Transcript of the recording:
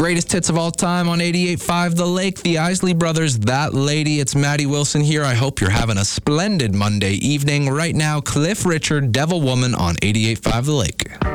Greatest hits of all time on 88.5 The Lake. The Isley Brothers, That Lady. It's Maddie Wilson here. I hope you're having a splendid Monday evening. Right now, Cliff Richard, Devil Woman on 88.5 The Lake.